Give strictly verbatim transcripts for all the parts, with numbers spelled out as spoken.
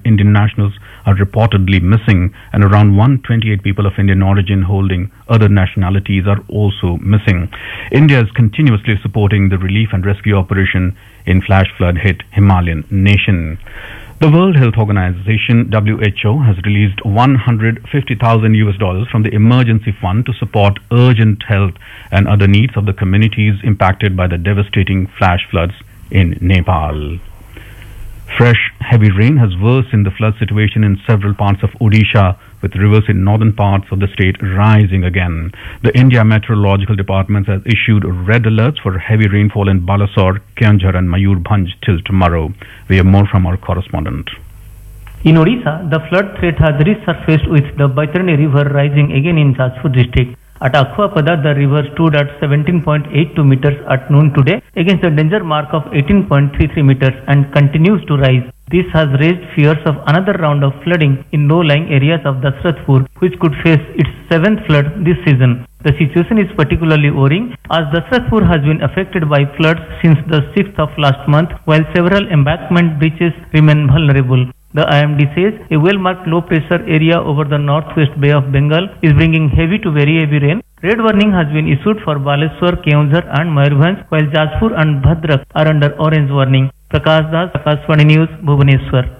Indian nationals are reportedly missing, and around one hundred twenty-eight people of Indian origin holding other nationalities are also missing. India is continuously supporting the relief and rescue operation in flash flood hit Himalayan nation. The World Health Organization W H O has released one hundred fifty thousand U S dollars from the emergency fund to support urgent health and other needs of the communities impacted by the devastating flash floods in Nepal. Fresh heavy rain has worsened the flood situation in several parts of Odisha, with rivers in northern parts of the state rising again. The India Meteorological Department has issued red alerts for heavy rainfall in Balasore, Keonjhar and Mayurbhanj till tomorrow. We have more from our correspondent. In Odisha, the flood threat has resurfaced with the Baitani river rising again in Jajpur district. At Akhwapada, the river stood at seventeen point eight two meters at noon today against the danger mark of eighteen point three three meters and continues to rise. This has raised fears of another round of flooding in low-lying areas of Dasarathpur, which could face its seventh flood this season. The situation is particularly worrying as Dasarathpur has been affected by floods since the sixth of last month, while several embankment breaches remain vulnerable. The I M D says a well-marked low-pressure area over the northwest Bay of Bengal is bringing heavy to very heavy rain. Red warning has been issued for Baleswar, Keonjhar and Mayurbhanj, while Jajpur and Bhadrak are under orange warning. Prakash Das, Akashvani News, Bhubaneswar.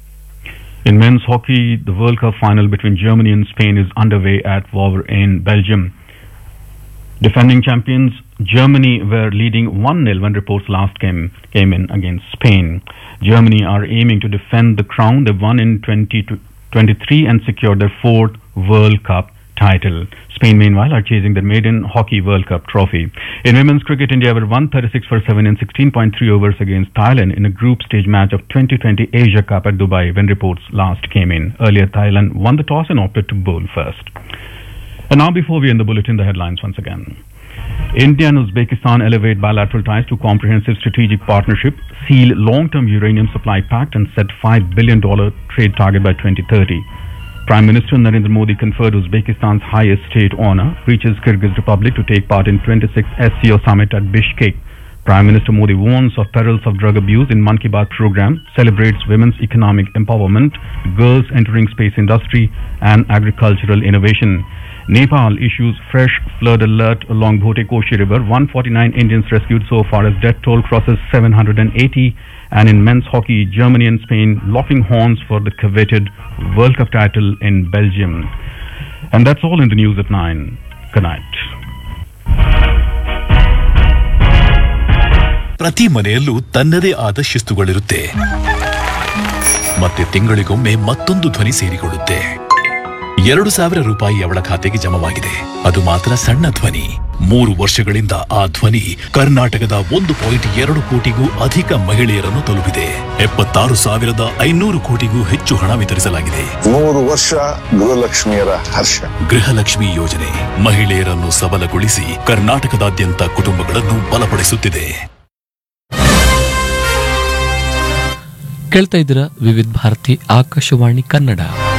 In men's hockey, the World Cup final between Germany and Spain is underway at Wavre in Belgium. Defending champions Germany were leading one nil when reports last came, came in against Spain. Germany are aiming to defend the crown they won in twenty twenty-three and secured their fourth World Cup title. Spain, meanwhile, are chasing their maiden Hockey World Cup trophy. In women's cricket, India were one thirty-six for seven in sixteen point three overs against Thailand in a group stage match of twenty twenty Asia Cup at Dubai when reports last came in. Earlier, Thailand won the toss and opted to bowl first. And now, before we end the bulletin, the headlines once again. India and Uzbekistan elevate bilateral ties to comprehensive strategic partnership, seal long-term uranium supply pact and set five billion dollars trade target by twenty thirty. Prime Minister Narendra Modi conferred Uzbekistan's highest state honor, reaches Kyrgyz Republic to take part in twenty-sixth S C O summit at Bishkek. Prime Minister Modi warns of perils of drug abuse in Mann Ki Baat program, celebrates women's economic empowerment, girls entering space industry and agricultural innovation. Nepal issues fresh flood alert along Bhote-Koshi River. one hundred forty-nine Indians rescued so far as death toll crosses seven hundred eighty. And in men's hockey, Germany and Spain locking horns for the coveted World Cup title in Belgium. And that's all in the news at nine. Good night. ಪ್ರತಿ ಮನೆಯಲ್ಲೂ ತನ್ನದೇ ಆದ ಶಿಸ್ತುಗಳಿರುತ್ತೆ. ಮತ್ತೆ ತಿಂಗಳಿಗೊಮ್ಮೆ ಮತ್ತೊಂದು ಧ್ವನಿ ಸೇರಿಕೊಳ್ಳುತ್ತೆ. ಎರಡು ಸಾವಿರ ರೂಪಾಯಿ ಅವಳ ಖಾತೆಗೆ ಜಮವಾಗಿದೆ. ಅದು ಮಾತ್ರ ಸಣ್ಣ ಧ್ವನಿ. ಮೂರು ವರ್ಷಗಳಿಂದ ಆ ಧ್ವನಿ ಕರ್ನಾಟಕದ ಒಂದು ಪಾಯಿಂಟ್ ಎರಡು ಕೋಟಿಗೂ ಅಧಿಕ ಮಹಿಳೆಯರನ್ನು ತಲುಪಿದೆ. ಎಪ್ಪತ್ತಾರು ಸಾವಿರದ ಐನೂರು ಕೋಟಿಗೂ ಹೆಚ್ಚು ಹಣ ವಿತರಿಸಲಾಗಿದೆ. ಮೂರು ವರ್ಷ ಗೃಹಲಕ್ಷ್ಮಿಯರ ಹರ್ಷ. ಗೃಹಲಕ್ಷ್ಮಿ ಯೋಜನೆ ಮಹಿಳೆಯರನ್ನು ಸಬಲಗೊಳಿಸಿ ಕರ್ನಾಟಕದಾದ್ಯಂತ ಕುಟುಂಬಗಳನ್ನು ಬಲಪಡಿಸುತ್ತಿದೆ. ಕೇಳ್ತಾ ಇದ್ದೀರಾ ವಿವಿಧ ಭಾರತಿ ಆಕಾಶವಾಣಿ ಕನ್ನಡ.